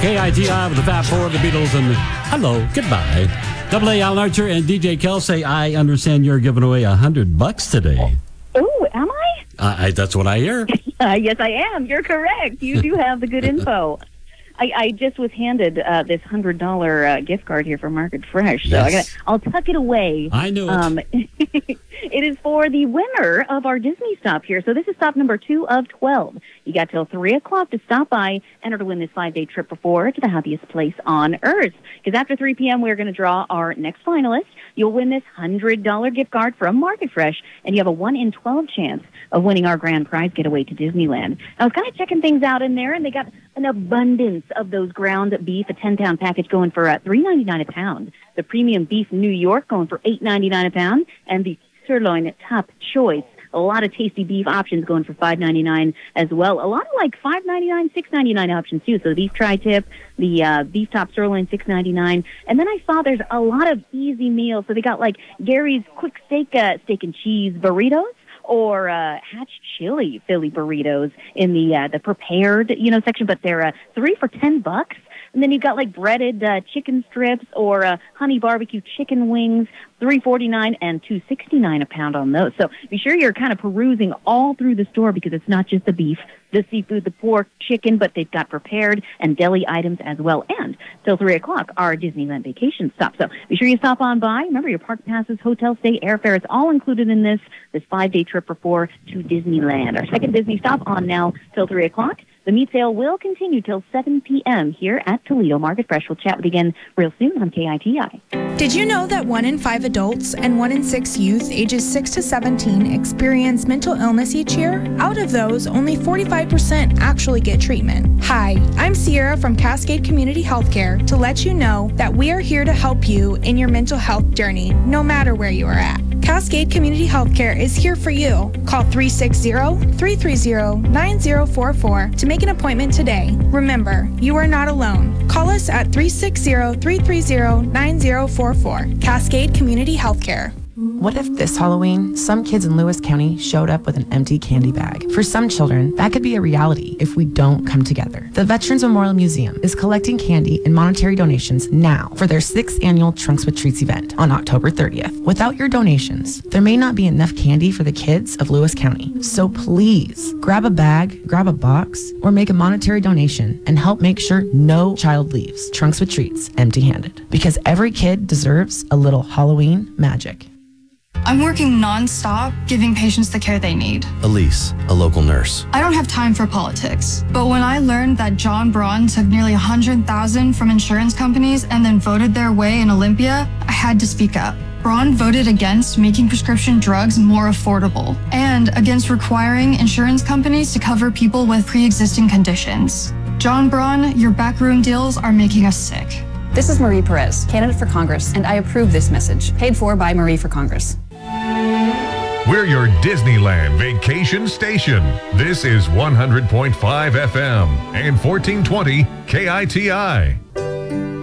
KITI with the Fab Four, the Beatles, and hello, goodbye. Double A Al Archer and DJ Kel say, I understand you're giving away $100 today. Oh, am I? That's what I hear. Yes, I am. You're correct. You do have the good info. I just was handed this $100 gift card here from Market Fresh, so Yes. I'll tuck it away. I knew it. It is for the winner of our Disney stop here. So this is stop number 2 of 12. You got till 3 o'clock to stop by, enter to win this 5-day trip before to the happiest place on Earth. Because after 3 p.m., we're going to draw our next finalist. You'll win this $100 gift card from Market Fresh, and you have a 1 in 12 chance of winning our grand prize getaway to Disneyland. I was kind of checking things out in there, and they got an abundance of those ground beef, a 10-pound package going for $3.99 a pound. The premium beef New York going for $8.99 a pound, and the sirloin top choice. A lot of tasty beef options going for $5.99 as well. A lot of like $5.99, $6.99 options too. So the beef tri-tip, the beef top sirloin, $6.99. And then I saw there's a lot of easy meals. So they got like Gary's quick steak and cheese burritos, or Hatch chili Philly burritos in the prepared section. But they're 3 for $10. And then you've got like breaded chicken strips or honey barbecue chicken wings, $3.49 and $2.69 a pound on those. So be sure you're kind of perusing all through the store, because it's not just the beef, the seafood, the pork, chicken, but they've got prepared and deli items as well. And till 3 o'clock, our Disneyland vacation stop. So be sure you stop on by. Remember, your park passes, hotel stay, airfare, it's all included in this 5-day trip for 4 to Disneyland. Our second Disney stop on now till 3 o'clock. The meat sale will continue till 7 p.m. here at Toledo Market Fresh. We'll chat with you again real soon on KITI. Did you know that 1 in 5 adults and 1 in 6 youth ages 6 to 17 experience mental illness each year? Out of those, only 45% actually get treatment. Hi, I'm Sierra from Cascade Community Healthcare to let you know that we are here to help you in your mental health journey, no matter where you are at. Cascade Community Healthcare is here for you. Call 360-330-9044 to make an appointment today. Remember, you are not alone. Call us at 360-330-9044. Cascade Community Healthcare. What if this Halloween, some kids in Lewis County showed up with an empty candy bag? For some children, that could be a reality if we don't come together. The Veterans Memorial Museum is collecting candy and monetary donations now for their 6th annual Trunks with Treats event on October 30th. Without your donations, there may not be enough candy for the kids of Lewis County. So please, grab a bag, grab a box, or make a monetary donation and help make sure no child leaves Trunks with Treats empty-handed. Because every kid deserves a little Halloween magic. I'm working non-stop, giving patients the care they need. Elise, a local nurse. I don't have time for politics, but when I learned that John Braun took nearly $100,000 from insurance companies and then voted their way in Olympia, I had to speak up. Braun voted against making prescription drugs more affordable and against requiring insurance companies to cover people with pre-existing conditions. John Braun, your backroom deals are making us sick. This is Marie Perez, candidate for Congress, and I approve this message. Paid for by Marie for Congress. We're your Disneyland vacation station. This is 100.5 FM and 1420 KITI.